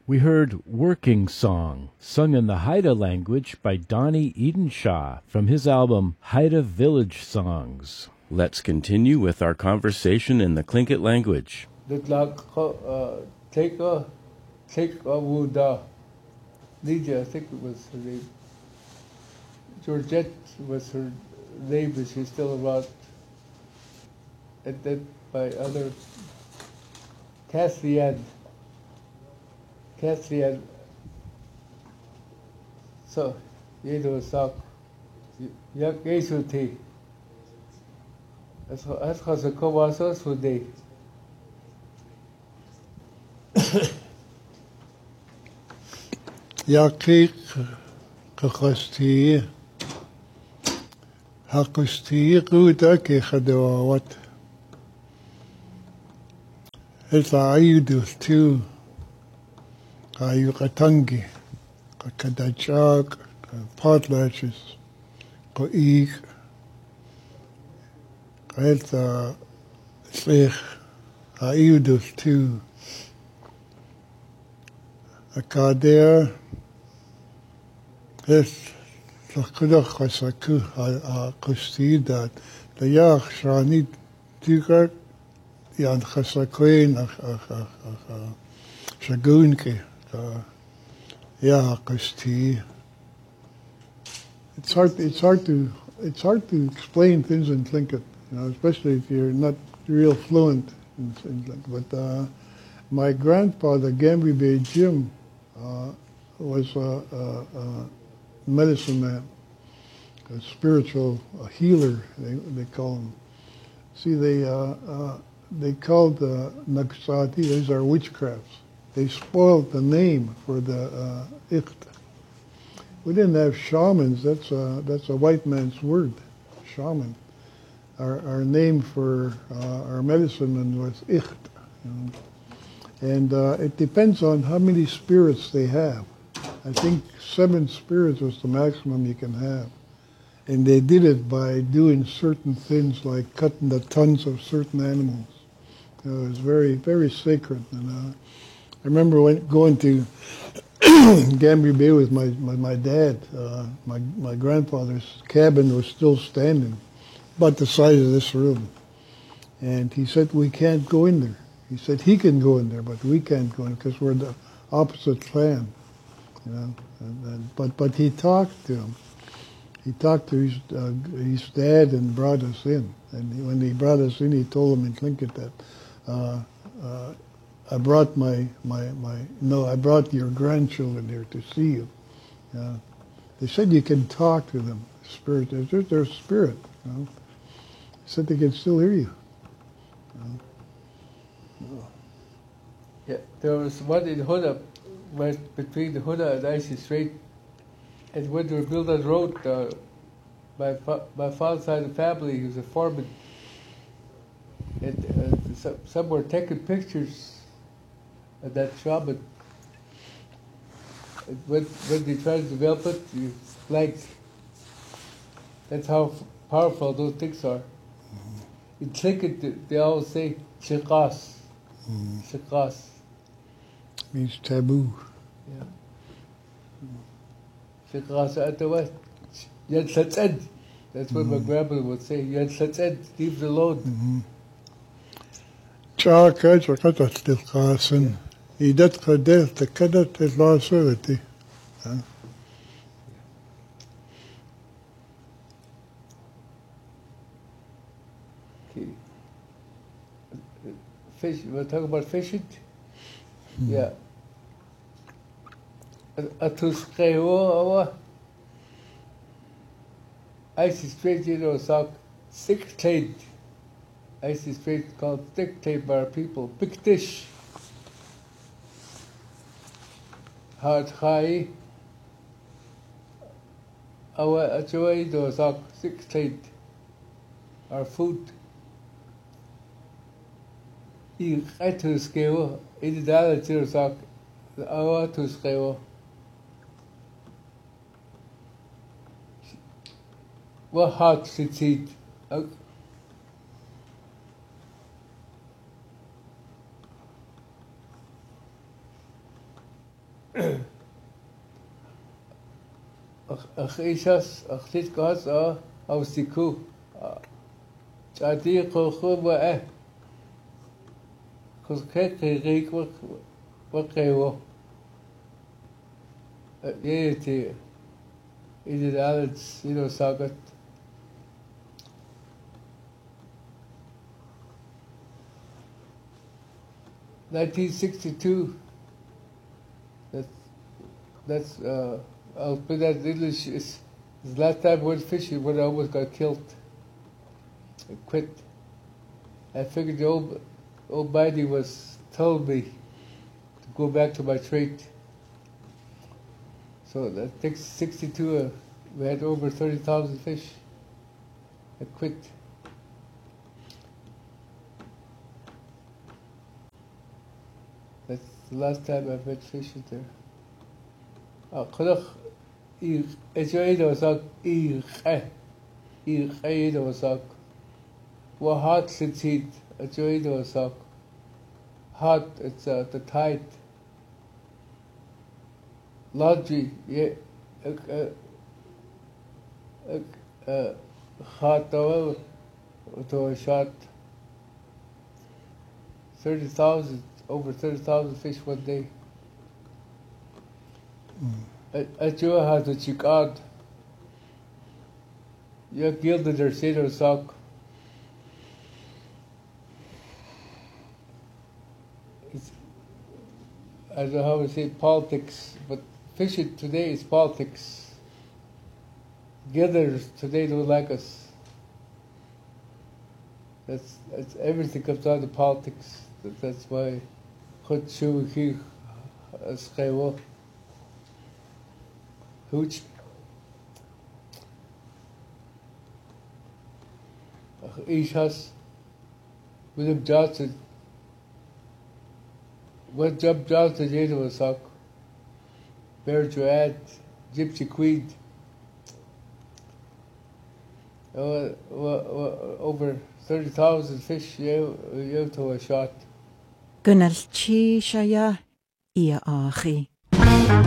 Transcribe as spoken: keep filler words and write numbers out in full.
We heard Working Song, sung in the Haida language by Donnie Edenshaw from his album Haida Village Songs. Let's continue with our conversation in the Tlingit language. Take a, take a Wuda. Lydia, I think it was her name. Georgette was her name, but she's still around. And then by other Cassian. Cassian. So, you know, so, Yak Esuti. That's because the Kowasos who they. Yakik Kakosti Hakosti Ruda Kehadawat. It's Ayudus too. Ayukatangi, Kadachak, potlatches, Koik, it's a Slich, Ayudus too. A Kader, it's the Kudachasaku, a Kusti that the Yak Shani Tigar, Yan Chasaquin, a Shagunke. Uh, yeah, Kusti. It's hard. It's hard to. It's hard to explain things in Tlingit, you know, especially if you're not real fluent in, in Tlingit. But uh, my grandfather, Gambri Bay Jim, uh, was a, a, a medicine man, a spiritual a healer. They they call him. See, they uh, uh, they called uh, Nagsati. These are witchcrafts. They spoiled the name for the uh, Icht. We didn't have shamans. That's a, that's a white man's word, shaman. Our, our name for uh, our medicine man was Icht. You know. And uh, it depends on how many spirits they have. I think seven spirits was the maximum you can have. And they did it by doing certain things like cutting the tongues of certain animals. You know, it was very, very sacred. And, uh, I remember when going to Gambri Bay with my, my, my dad. Uh, my, my grandfather's cabin was still standing, about the size of this room. And he said, we can't go in there. He said he can go in there, but we can't go in because we're the opposite clan. You know? and, and, but, but he talked to him. He talked to his, uh, his dad and brought us in. And he, when he brought us in, he told him in Tlingit that uh, uh, I brought my, my, my, no, I brought your grandchildren here to see you. Uh, they said you can talk to them, spirit, they're, they're spirit, you know. They said they can still hear you. You know. Yeah, there was one in Huda, right between the Huda and Icy Strait, and when they were building that road, uh, my, fa- my father's side of the family, he was a foreman, and uh, some, some were taking pictures of that shaman. And when, when they tried to develop it, you like, that's how f- powerful those things are. Mm-hmm. In Tlingit, they always say, Shikas. Mm-hmm. Shikas. Means taboo. Yeah. Shikas at the west. Yad Satzed. That's what my grandmother would say. Yad Satzed, leave it alone. Chaka, chaka, chaka, Idat Kader, the Kadat is law certainty. Okay. Fish, we're talking about fishing? Hmm. Yeah. Atuskreo, Icy Strait, you know, so thick tape. Icy Strait called thick tape by our people. Pictish. Hard high. Our actually those are six tape. Our food. You get to scale. It does to sock. Our to scale. What hot to eat? ach ishas ach tit gas a aus die ku jadi ko ko wa eh kus ke ke rik wa wa ke wo ye ti it alles you know sagat nineteen sixty-two that's that's uh I'll put that in English. It's the last time I went fishing when I almost got killed. I quit. I figured the old, old Almighty was telling me to go back to my trade. So I think sixty-two, uh, we had over thirty thousand fish. I quit. That's the last time I went fishing there. Uh, Ejoido sag Ige Ige sag Wa hot sitit Ejoido sag hot it's uh, the tide Lodgy yeah uh uh hot to a shot thirty thousand over thirty thousand fish one day. Ajoa has a chicard. You gilded their cedar sock. It's, I don't know how to say politics, but fishing today is politics. Gilders today don't like us. That's, that's everything comes down to politics. That, that's why Chut Shu Hi Skaiwo. Hooch. Ishas, William Johnson. What Jump Johnson did was sock. Bear Joad, Gypsy Queen. Uh, over thirty thousand fish you you to a shot. Gunnarchi Shaya Ia Achi.